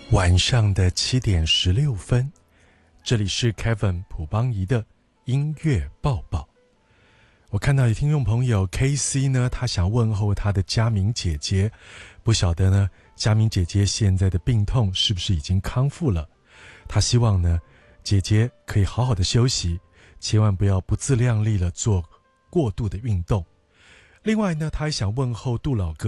晚上的7:16，这里是 Kevin 朴邦仪的音乐报报。我看到有听众朋友 KC 呢，他想问候他的佳明姐姐，不晓得呢，佳明姐姐现在的病痛是不是已经康复了？他希望呢，姐姐可以好好的休息，千万不要不自量力了做过度的运动。另外呢，他还想问候杜老哥